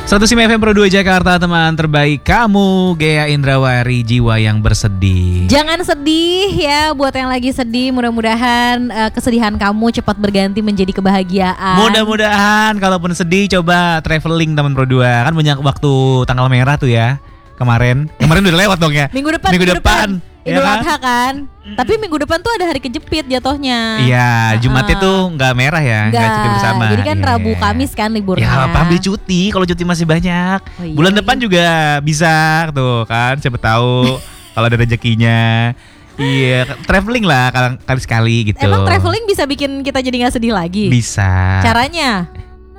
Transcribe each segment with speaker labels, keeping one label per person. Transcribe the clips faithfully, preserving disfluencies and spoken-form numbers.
Speaker 1: seratus lima F M Pro dua Jakarta, teman terbaik kamu, Ghea Indrawari, jiwa yang bersedih.
Speaker 2: Jangan sedih ya, buat yang lagi sedih, mudah-mudahan uh, kesedihan kamu cepat berganti menjadi kebahagiaan.
Speaker 1: Mudah-mudahan, kalaupun sedih coba traveling teman Pro dua. Kan banyak waktu tanggal merah tuh ya. Kemarin, kemarin udah lewat dong ya.
Speaker 2: Minggu depan,
Speaker 1: minggu,
Speaker 2: minggu
Speaker 1: depan.
Speaker 2: depan. Idul Adha kan, mm. tapi minggu depan tuh ada hari kejepit jatuhnya.
Speaker 1: Iya, Jumatnya uh, tuh nggak merah ya, nggak cuti bersama.
Speaker 2: Jadi kan
Speaker 1: yeah.
Speaker 2: Rabu Kamis kan liburnya.
Speaker 1: Ya apa ambil cuti, kalau cuti masih banyak. Oh, iya, bulan iya. depan juga bisa tuh kan, siapa tahu kalau ada rezekinya. Iya, traveling lah kali sekali gitu.
Speaker 2: Emang traveling bisa bikin kita jadi nggak sedih lagi?
Speaker 1: Bisa.
Speaker 2: Caranya?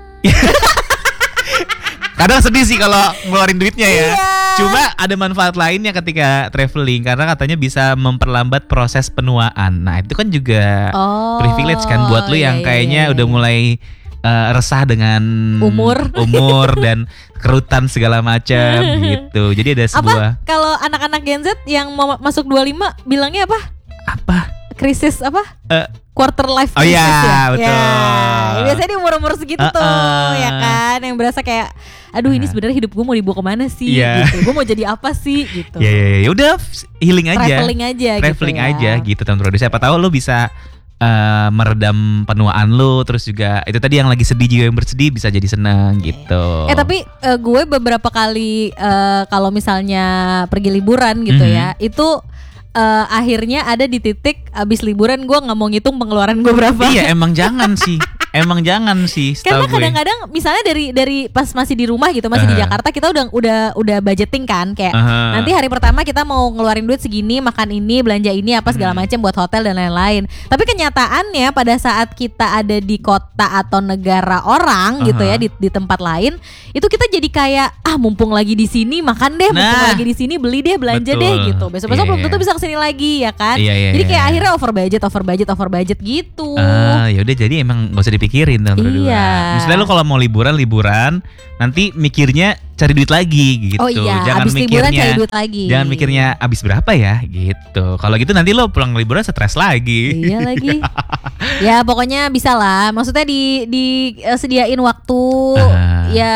Speaker 1: Kadang sedih sih kalau ngeluarin duitnya ya.
Speaker 2: Iya.
Speaker 1: Cuma ada manfaat lainnya ketika traveling, karena katanya bisa memperlambat proses penuaan. Nah itu kan juga
Speaker 2: oh,
Speaker 1: privilege kan buat lu
Speaker 2: iya,
Speaker 1: yang
Speaker 2: iya,
Speaker 1: kayaknya
Speaker 2: iya.
Speaker 1: udah mulai uh, resah dengan
Speaker 2: umur,
Speaker 1: umur dan kerutan segala macam gitu. Jadi ada sebuah.
Speaker 2: Apa kalau anak-anak Gen Z yang mau masuk dua puluh lima bilangnya apa?
Speaker 1: Apa?
Speaker 2: Krisis apa?
Speaker 1: Uh,
Speaker 2: Quarter life
Speaker 1: crisis. Oh iya,
Speaker 2: ya?
Speaker 1: betul.
Speaker 2: Ya, biasanya di umur-umur segitu uh, uh. tuh, ya kan, yang berasa kayak, aduh ini sebenarnya hidup gue mau dibawa kemana sih, yeah. gitu. Gue mau jadi apa sih, gitu.
Speaker 1: Ya, yeah, yeah, yeah. Udah healing aja,
Speaker 2: traveling aja,
Speaker 1: traveling
Speaker 2: gitu
Speaker 1: aja,
Speaker 2: ya.
Speaker 1: gitu teman-teman. Siapa tahu lo bisa uh, meredam penuaan lo, terus juga itu tadi yang lagi sedih juga yang bersedih bisa jadi senang, gitu.
Speaker 2: Eh tapi uh, gue beberapa kali uh, kalau misalnya pergi liburan gitu mm-hmm. ya, itu Uh, akhirnya ada di titik abis liburan gue nggak mau ngitung pengeluaran gue berapa.
Speaker 1: Iya emang jangan sih, emang jangan sih.
Speaker 2: Karena kadang-kadang misalnya dari dari pas masih di rumah gitu, masih uh-huh. di Jakarta kita udah udah udah budgeting kan, kayak uh-huh. nanti hari pertama kita mau ngeluarin duit segini, makan ini, belanja ini, apa segala macam buat hotel dan lain-lain. Tapi kenyataannya pada saat kita ada di kota atau negara orang uh-huh. gitu ya, di, di tempat lain, itu kita jadi kayak ah mumpung lagi di sini makan deh, mumpung
Speaker 1: nah,
Speaker 2: lagi di sini beli deh, belanja
Speaker 1: betul.
Speaker 2: deh gitu. Besok-besok
Speaker 1: yeah,
Speaker 2: belum tentu
Speaker 1: yeah.
Speaker 2: bisa kesini lagi ya kan.
Speaker 1: Iya, iya,
Speaker 2: jadi kayak
Speaker 1: iya.
Speaker 2: akhirnya over budget, over budget, over budget gitu.
Speaker 1: Ah, ya udah jadi emang gak usah dipikirin teman berdua.
Speaker 2: Iya.
Speaker 1: Misalnya lo kalau mau liburan liburan, nanti mikirnya cari duit lagi gitu.
Speaker 2: Oh iya,
Speaker 1: jangan
Speaker 2: abis
Speaker 1: mikirnya
Speaker 2: liburan cari duit lagi.
Speaker 1: Jangan mikirnya abis berapa ya gitu. Kalau gitu nanti lo pulang liburan stres lagi.
Speaker 2: Iya lagi. Ya pokoknya bisa lah. Maksudnya di di uh, sediain waktu uh. ya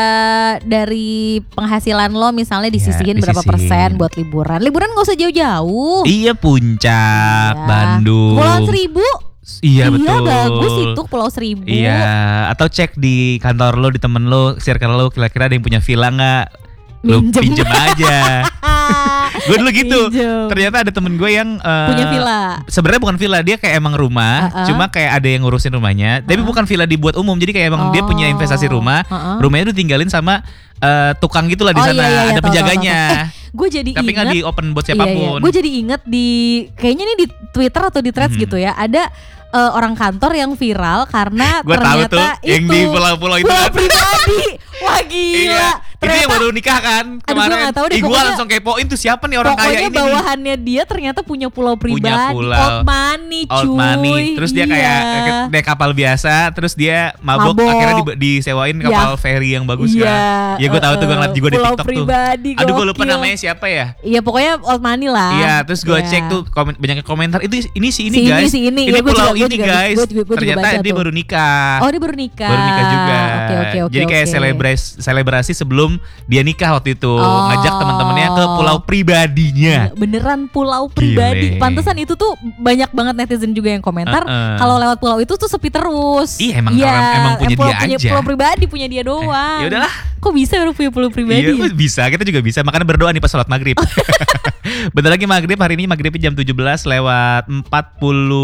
Speaker 2: dari penghasilan lo misalnya disisihin ya, berapa persen buat liburan. Liburan gak usah jauh-jauh.
Speaker 1: Iya Puncak, iya. Bandung.
Speaker 2: Kepulauan Seribu.
Speaker 1: Iya, iya
Speaker 2: betul. Bagus itu Pulau Seribu.
Speaker 1: Iya. Atau cek di kantor lo, di temen lo, circle lo, kira-kira ada yang punya villa nggak? Lo pinjem aja. Gue dulu gitu. Minjem. Ternyata ada temen gue yang uh,
Speaker 2: punya villa.
Speaker 1: Sebenarnya bukan villa, dia kayak emang rumah, uh-uh. cuma kayak ada yang ngurusin rumahnya. Uh-uh. Tapi bukan villa dibuat umum, jadi kayak emang oh. dia punya investasi rumah. Uh-uh. Rumahnya tuh tinggalin sama uh, tukang gitulah di
Speaker 2: oh,
Speaker 1: sana.
Speaker 2: Iya, iya,
Speaker 1: ada
Speaker 2: tahu,
Speaker 1: penjaganya.
Speaker 2: tahu, tahu. Eh, gue jadi
Speaker 1: tapi nggak di open buat siapapun.
Speaker 2: Iya, iya. Gue jadi inget di kayaknya nih di Twitter atau di Threads hmm. gitu ya, ada Uh, orang kantor yang viral karena
Speaker 1: gua
Speaker 2: ternyata
Speaker 1: tahu tuh,
Speaker 2: itu
Speaker 1: yang di pulau-pulau itu
Speaker 2: pulau pribadi. Wah gila.
Speaker 1: Iya.
Speaker 2: Ternyata,
Speaker 1: itu yang baru nikah kan kemarin.
Speaker 2: Aduh, gue gak tahu deh,
Speaker 1: Ih, gue langsung kepoin tuh siapa nih orang kaya ini.
Speaker 2: Pokoknya bawahannya dia ternyata punya pulau pribadi.
Speaker 1: Punya pulau.
Speaker 2: Old money cuy.
Speaker 1: Old money. Terus dia
Speaker 2: iya.
Speaker 1: kayak naik kapal biasa. Terus dia mabok, mabok. Akhirnya di, disewain kapal ya. Ferry yang bagus
Speaker 2: iya.
Speaker 1: kan. Ya gue tahu tuh, gue ngeliat juga di TikTok
Speaker 2: pribadi,
Speaker 1: tuh. Aduh gue lupa namanya siapa ya.
Speaker 2: Iya pokoknya old money lah.
Speaker 1: Iya terus gue yeah. cek tuh komen, banyak komentar. Itu ini si ini
Speaker 2: si
Speaker 1: guys.
Speaker 2: Ini, si ini.
Speaker 1: ini
Speaker 2: ya,
Speaker 1: pulau
Speaker 2: juga,
Speaker 1: ini juga, guys.
Speaker 2: Gue, gue, gue
Speaker 1: ternyata dia
Speaker 2: tuh.
Speaker 1: baru nikah.
Speaker 2: Oh dia baru nikah.
Speaker 1: Baru nikah juga.
Speaker 2: Okay, okay, okay,
Speaker 1: Jadi kayak
Speaker 2: okay.
Speaker 1: selebrasi, selebrasi sebelum dia nikah waktu itu.
Speaker 2: Oh.
Speaker 1: Ngajak teman-temannya ke pulau pribadinya.
Speaker 2: Beneran pulau pribadi. Gile. Pantesan itu tuh banyak banget netizen juga yang komentar. Uh-uh. Kalau lewat pulau itu tuh sepi terus.
Speaker 1: Iya emang
Speaker 2: ya,
Speaker 1: orang emang punya
Speaker 2: pulau,
Speaker 1: dia
Speaker 2: punya,
Speaker 1: aja.
Speaker 2: Pulau pribadi punya dia doang.
Speaker 1: Eh, ya udahlah.
Speaker 2: Kok bisa orang punya pulau pribadi?
Speaker 1: Iya bisa, kita juga bisa. Makanya berdoa nih pas sholat maghrib. Bentar lagi maghrib, hari ini maghribnya jam tujuh belas lewat empat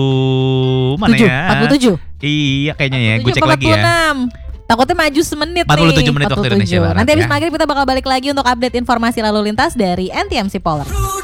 Speaker 1: puluh mana
Speaker 2: tujuh,
Speaker 1: ya?
Speaker 2: empat puluh tujuh.
Speaker 1: Iya kayaknya ya, gue cek lagi ya.
Speaker 2: Takutnya maju semenit
Speaker 1: empat puluh tujuh
Speaker 2: nih.
Speaker 1: menit waktu Indonesia Barat.
Speaker 2: Nanti habis
Speaker 1: ya.
Speaker 2: maghrib kita bakal balik lagi untuk update informasi lalu lintas dari N T M C Polar.